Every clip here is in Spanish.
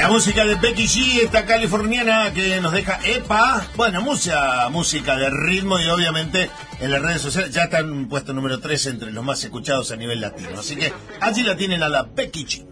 La música de Becky G, esta californiana que nos deja EPA. Bueno, mucha música de ritmo y obviamente en las redes sociales ya están puesto número 3 entre los más escuchados a nivel latino. Así que allí la tienen a la Becky G.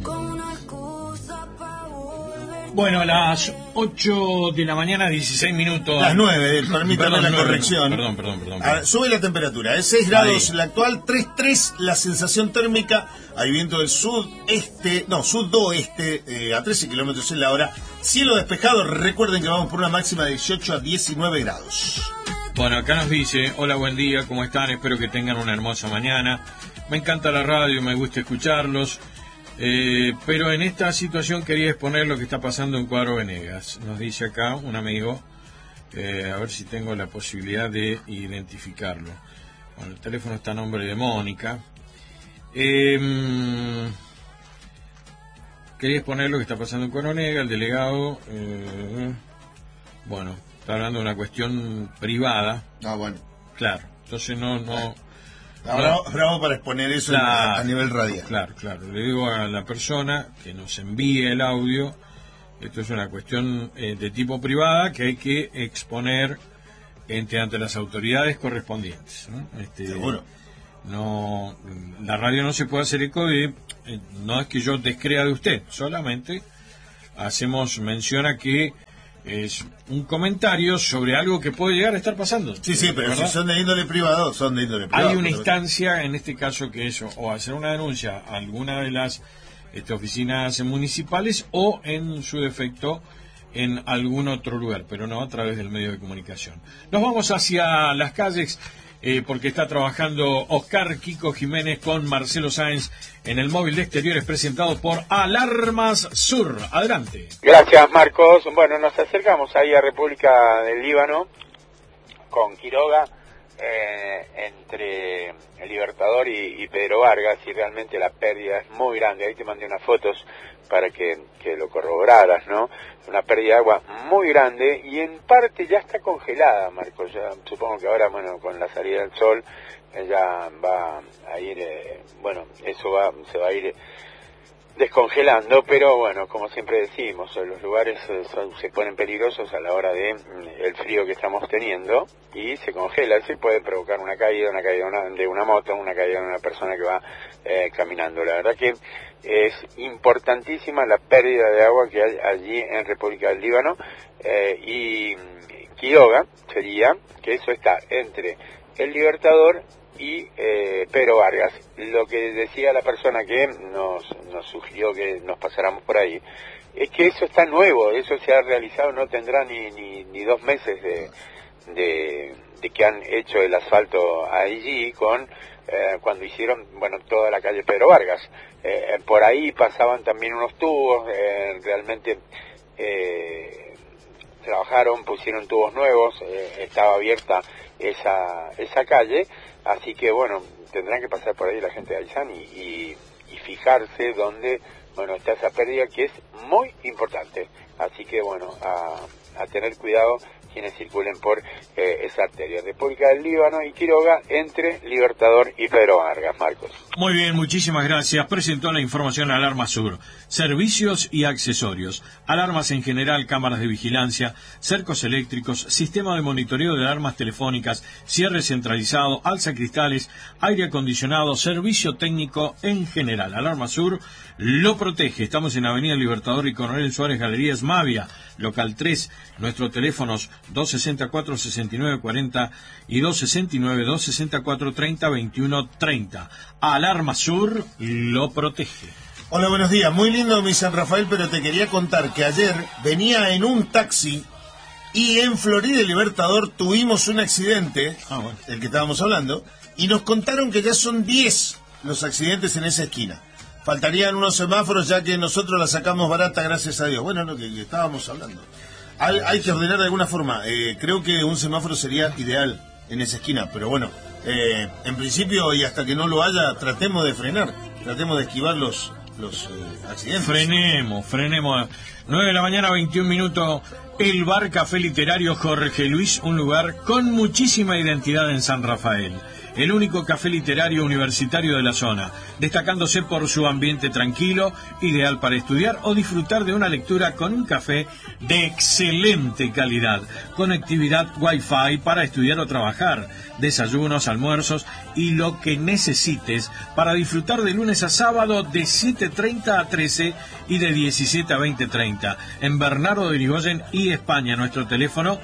Bueno, a las 8 de la mañana, 16 minutos. Las 9, permítame la corrección. Perdón. Sube la temperatura, es 6 grados la actual, 3,3 la sensación térmica. Hay viento del sudoeste, a 13 kilómetros en la hora. Cielo despejado, recuerden que vamos por una máxima de 18 a 19 grados. Bueno, acá nos dice, hola, buen día, ¿cómo están? Espero que tengan una hermosa mañana. Me encanta la radio, me gusta escucharlos. Pero en esta situación quería exponer lo que está pasando en Cuadro Venegas. Nos dice acá un amigo, a ver si tengo la posibilidad de identificarlo. Bueno, el teléfono está a nombre de Mónica. Quería exponer lo que está pasando en Cuadro Venegas. El delegado, bueno, está hablando de una cuestión privada. Ah, bueno. Claro, entonces no. Bravo para exponer eso a nivel radial. Claro. Le digo a la persona que nos envíe el audio, esto es una cuestión de tipo privada que hay que exponer ante las autoridades correspondientes, ¿no? Seguro. No, la radio no se puede hacer eco de, no es que yo descrea de usted, solamente hacemos mención a que es un comentario sobre algo que puede llegar a estar pasando. Sí, pero ¿verdad? Si son de índole privado, son de índole privado. Hay una instancia, en este caso, que es o hacer una denuncia a alguna de las oficinas municipales o, en su defecto, en algún otro lugar, pero no a través del medio de comunicación. Nos vamos hacia las calles, porque está trabajando Oscar Kiko Jiménez con Marcelo Sáenz en el móvil de exteriores presentado por Alarmas Sur. Adelante. Gracias, Marcos. Bueno, nos acercamos ahí a República del Líbano con Quiroga, entre el Libertador y Pedro Vargas, y realmente la pérdida es muy grande. Ahí te mandé unas fotos para que lo corroboraras, ¿no? Una pérdida de agua muy grande y en parte ya está congelada, Marcos. Ya supongo que ahora, bueno, con la salida del sol ya va a ir, eso se va a ir descongelando, pero bueno, como siempre decimos, los lugares se ponen peligrosos a la hora de el frío que estamos teniendo y se congela. Se puede provocar una caída de una moto, una caída de una persona que va caminando. La verdad que es importantísima la pérdida de agua que hay allí en República del Líbano, y Quiroga sería que eso está entre el Libertador y Pedro Vargas. Lo que decía la persona que nos sugirió que nos pasáramos por ahí es que eso está nuevo, eso se ha realizado, no tendrá ni 2 meses de que han hecho el asfalto allí con cuando hicieron, bueno, toda la calle Pedro Vargas. Por ahí pasaban también unos tubos, realmente trabajaron, pusieron tubos nuevos, estaba abierta esa calle, así que bueno, tendrán que pasar por ahí la gente de Aysán y fijarse dónde, bueno, está esa pérdida que es muy importante. Así que bueno, a tener cuidado quienes circulen por esa arteria. República del Líbano y Quiroga entre Libertador y Pedro Vargas, Marcos. Muy bien, muchísimas gracias. Presentó la información Alarma Sur. Servicios y accesorios. Alarmas en general, cámaras de vigilancia, cercos eléctricos, sistema de monitoreo de alarmas telefónicas, cierre centralizado, alza cristales, aire acondicionado, servicio técnico en general. Alarma Sur lo protege. Estamos en Avenida Libertador y Coronel Suárez, Galerías Mavia, local 3. Nuestros teléfonos 264-6940 y 269-264-30-21-30. Alarma Sur lo protege. Hola, buenos días. Muy lindo mi San Rafael, pero te quería contar que ayer venía en un taxi y en Florida y Libertador tuvimos un accidente, el que estábamos hablando, y nos contaron que ya son 10 los accidentes en esa esquina. Faltarían unos semáforos, ya que nosotros la sacamos barata, gracias a Dios. Bueno, lo que estábamos hablando. Hay que ordenar de alguna forma. Creo que un semáforo sería ideal en esa esquina, pero bueno, en principio y hasta que no lo haya, tratemos de frenar, tratemos de esquivar los accidentes. Frenemos. 9 de la mañana, 21 minutos. El Bar Café Literario Jorge Luis, un lugar con muchísima identidad en San Rafael. el único café literario universitario de la zona, destacándose por su ambiente tranquilo, ideal para estudiar o disfrutar de una lectura con un café de excelente calidad, conectividad Wi-Fi para estudiar o trabajar, desayunos, almuerzos y lo que necesites para disfrutar de lunes a sábado de 7:30 a 13 y de 17 a 20:30 en Bernardo de Irigoyen y España. Nuestro teléfono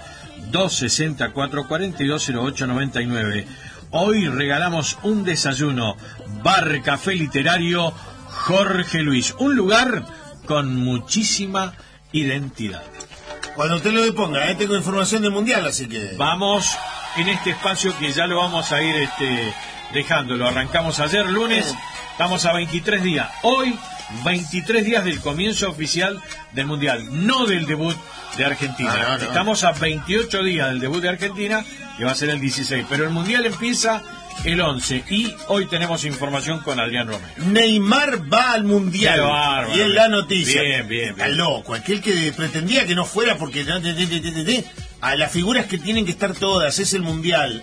264-4208-99. Hoy regalamos un desayuno, Bar Café Literario Jorge Luis, un lugar con muchísima identidad. Cuando usted lo disponga, tengo información del Mundial, así que... Vamos en este espacio que ya lo vamos a ir dejando. Lo arrancamos ayer, lunes, estamos a 23 días. Hoy, 23 días del comienzo oficial del Mundial, no del debut de Argentina. No. Estamos a 28 días del debut de Argentina, que va a ser el 16. Pero el Mundial empieza el 11 y hoy tenemos información con Adrián Romero. Neymar va al Mundial. Bárbaro, y es la noticia. Bien. Está loco. Aquel que pretendía que no fuera porque... A las figuras que tienen que estar todas. Es el Mundial.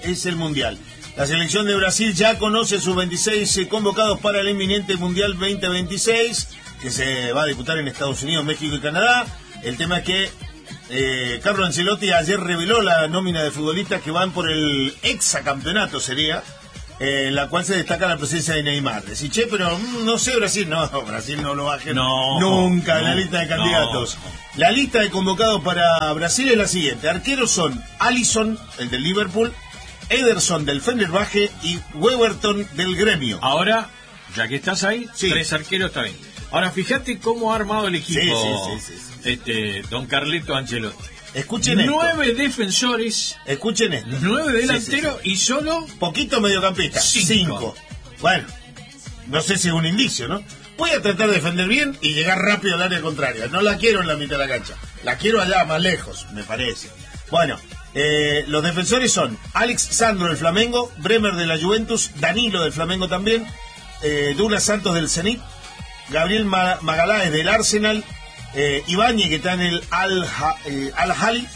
La selección de Brasil ya conoce sus 26 convocados para el inminente Mundial 2026, que se va a disputar en Estados Unidos, México y Canadá. El tema es que Carlo Ancelotti ayer reveló la nómina de futbolistas que van por el hexacampeonato, sería, en la cual se destaca la presencia de Neymar. Decís, pero no sé, Brasil no lo baje nunca en la lista de candidatos. La lista de convocados para Brasil es la siguiente. Arqueros son Alisson, el del Liverpool, Ederson del Fenerbahce y Weberton del Gremio. Ahora, ya que estás ahí, sí. 3 arqueros está bien. Ahora, fíjate cómo ha armado el equipo sí. don Carleto Ancelotti. Escuchen esto. 9 defensores. Escuchen esto. 9 delanteros y solo... Poquito mediocampista. 5. Bueno, no sé si es un indicio, ¿no? Voy a tratar de defender bien y llegar rápido al área contraria. No la quiero en la mitad de la cancha. La quiero allá, más lejos, me parece. Bueno, los defensores son Alex Sandro del Flamengo, Bremer de la Juventus, Danilo del Flamengo también, Douglas Santos del Zenit, Gabriel Magaláes del Arsenal, Ibáñez, que está en el Al-Ahly.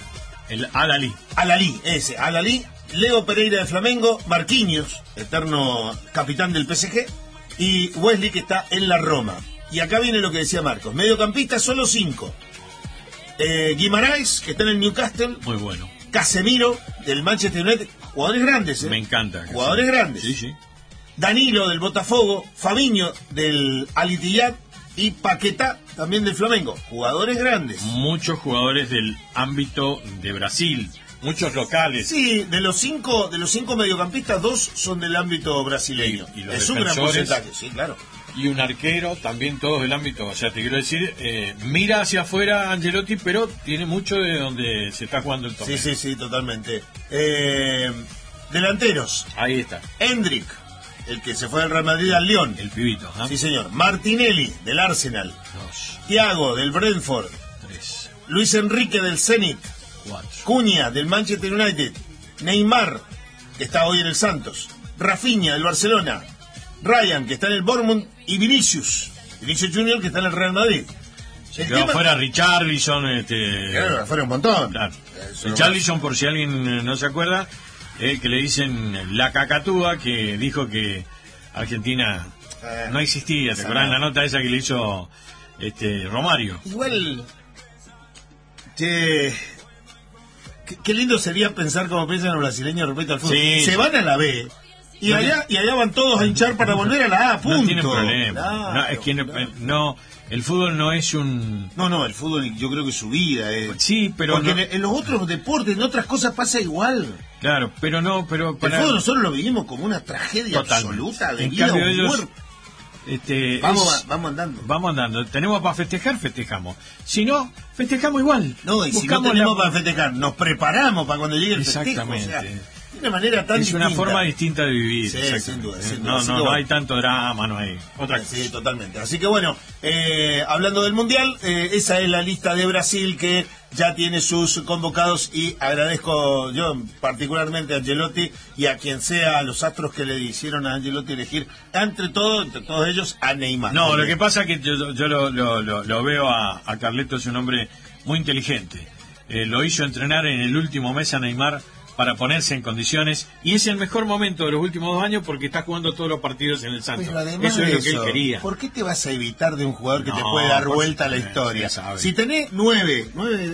El Al-Ahly. Al-Ahly, Leo Pereira del Flamengo, Marquinhos, eterno capitán del PSG, y Wesley, que está en la Roma. Y acá viene lo que decía Marcos. Mediocampistas solo 5. Guimarães, que está en el Newcastle. Muy bueno. Casemiro, del Manchester United. Jugadores grandes, Me encanta. Jugadores grandes. Sí. Danilo, del Botafogo. Fabinho, del Al-Ittihad. Y Paquetá, también del Flamengo. Jugadores grandes. Muchos jugadores del ámbito de Brasil. Muchos locales. Sí, de los cinco mediocampistas, 2 son del ámbito brasileño. Y los es un gran porcentaje, sí, claro. Y un arquero, también todos del ámbito. O sea, te quiero decir, mira hacia afuera Ancelotti, pero tiene mucho de donde se está jugando el torneo. Sí, totalmente. Delanteros. Ahí está. Hendrik, el que se fue del Real Madrid al Lyon. El pibito, ¿no? Sí, señor. Martinelli, del Arsenal. 2. Thiago, del Brentford. 3. Luis Enrique, del Zenit. 4. Cuña, del Manchester United. Neymar, que está hoy en el Santos. Rafinha, del Barcelona. Ryan, que está en el Bournemouth. Y Vinicius Junior, que está en el Real Madrid. Quedó afuera Richarlison. Claro, afuera un montón. Claro. Richarlison, por si alguien no se acuerda, que le dicen la cacatúa, que dijo que Argentina no existía. ¿Te acuerdas la nota esa que le hizo Romario? Igual, qué lindo sería pensar como piensan los brasileños respecto al fútbol. Sí. Se van a la B y allá van todos a hinchar para volver a la A, punto. No tienen problema. Claro, No, es que el fútbol no es un... No, el fútbol yo creo que su vida es... Sí, pero... Porque en los otros deportes, en otras cosas pasa igual. Claro, pero no... El fútbol nosotros lo vivimos como una tragedia absoluta de vida o muerte. Vamos andando. Tenemos para festejar, festejamos. Si no, festejamos igual. No, y si no tenemos para festejar, nos preparamos para cuando llegue el festejo. Exactamente. De una manera tan distinta. Es una forma distinta de vivir. Sí, sin duda. No hay tanto drama, no hay otra cosa. Sí, totalmente. Así que bueno, hablando del Mundial, esa es la lista de Brasil que ya tiene sus convocados y agradezco yo particularmente a Ancelotti y a quien sea, a los astros que le hicieron a Ancelotti elegir entre todos ellos a Neymar. No, lo que pasa es que yo lo veo a Carleto, es un hombre muy inteligente. Lo hizo entrenar en el último mes a Neymar para ponerse en condiciones, y es el mejor momento de los últimos 2 años porque está jugando todos los partidos en el Santos. Eso es lo que él quería. ¿Por qué te vas a evitar de un jugador que te puede dar vuelta a la historia? Si tenés 7.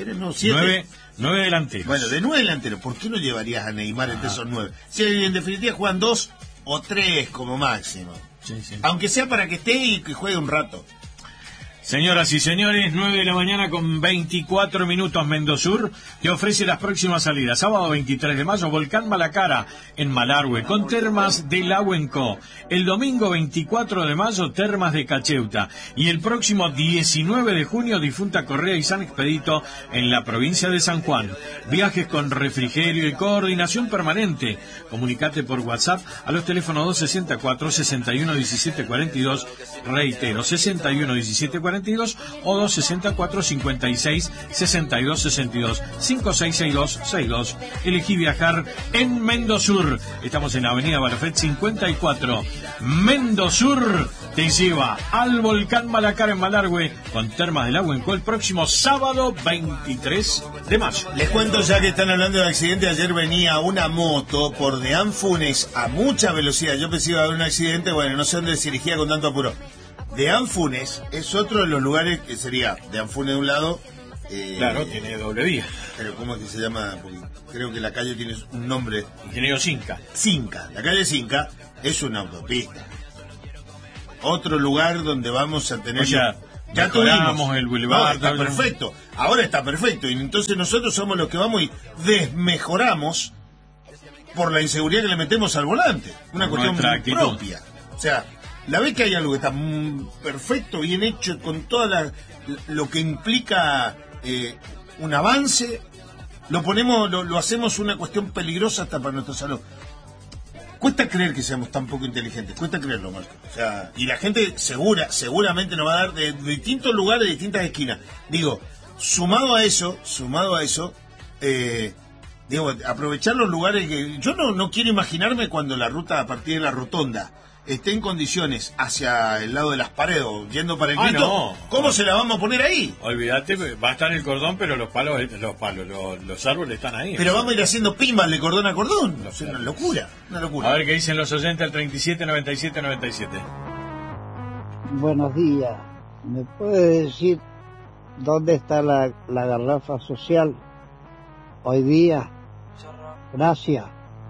9 delanteros. Bueno, de 9 delanteros, ¿por qué no llevarías a Neymar entre esos 9? Si en definitiva juegan 2 o 3 como máximo. Sí. Aunque sea para que esté y que juegue un rato. Señoras y señores, 9 de la mañana con 24 minutos. Mendosur te ofrece las próximas salidas. Sábado 23 de mayo, Volcán Malacara en Malargüe, con Termas de Lahuenco. El domingo 24 de mayo, Termas de Cacheuta. Y el próximo 19 de junio, Difunta Correa y San Expedito en la provincia de San Juan. Viajes con refrigerio y coordinación permanente. Comunicate por WhatsApp a los teléfonos 264 61 17 42. Reitero, 61 17 42 o 264 56 62 62 5662 62. Elegí viajar en Mendosur. Estamos en la avenida Balafet 54. Mendosur te lleva al Volcán Malacara en Malargüe con Termas del Lahuenco el próximo sábado 23 de mayo. Les cuento, ya que están hablando del accidente, ayer venía una moto por Deán Funes a mucha velocidad. Yo pensé que iba a haber un accidente, bueno, no sé dónde se dirigía con tanto apuro. Deán Funes es otro de los lugares que sería Deán Funes de un lado. Claro, tiene doble vía. Pero ¿cómo es que se llama? Porque creo que la calle tiene un nombre. Ingeniero Cinca. Cinca. La calle Cinca es una autopista. Otro lugar donde vamos a tener... O sea, ya tuvimos el boulevard. No, está perfecto. Ahora está perfecto. Y entonces nosotros somos los que vamos y desmejoramos por la inseguridad que le metemos al volante. Una cuestión propia. O sea... La vez que hay algo que está perfecto, bien hecho, con toda lo que implica un avance, lo hacemos una cuestión peligrosa hasta para nuestra salud. Cuesta creer que seamos tan poco inteligentes, cuesta creerlo, Marco. O sea, y la gente seguramente nos va a dar de distintos lugares, de distintas esquinas. Digo, sumado a eso, aprovechar los lugares que... Yo no quiero imaginarme cuando la ruta a partir de la rotonda esté en condiciones hacia el lado de las paredes o yendo para el grito, no. ¿Cómo se la vamos a poner ahí? Olvídate, va a estar el cordón, pero los árboles están ahí. Pero vamos a ir haciendo pimbas de cordón a cordón. Es una locura. A ver qué dicen los oyentes al 37 97 97. Buenos días. ¿Me puede decir dónde está la garrafa social hoy día? Gracias.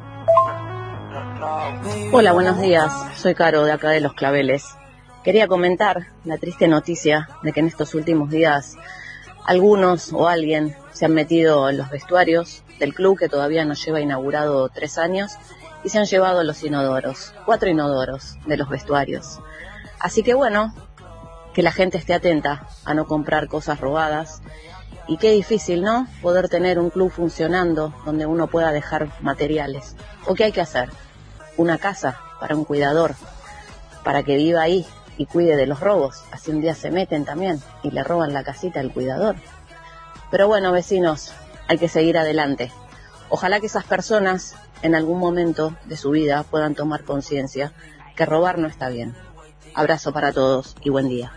Hola, buenos días. Soy Caro, de acá de Los Claveles. Quería comentar la triste noticia de que en estos últimos días algunos o alguien se han metido en los vestuarios del club, que todavía no lleva inaugurado 3 años, y se han llevado los inodoros, 4 inodoros de los vestuarios. Así que bueno, que la gente esté atenta a no comprar cosas robadas. Y qué difícil, ¿no? Poder tener un club funcionando donde uno pueda dejar materiales. ¿O qué hay que hacer? Una casa para un cuidador, para que viva ahí y cuide de los robos. Así un día se meten también y le roban la casita al cuidador. Pero bueno, vecinos, hay que seguir adelante. Ojalá que esas personas en algún momento de su vida puedan tomar conciencia que robar no está bien. Abrazo para todos y buen día.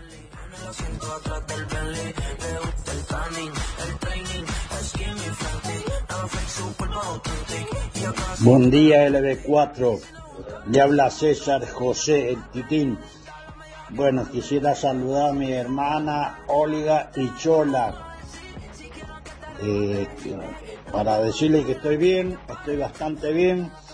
Buen día, LB4. Le habla César José el Titín. Bueno, quisiera saludar a mi hermana Olga y Chola, para decirle que estoy bien, estoy bastante bien.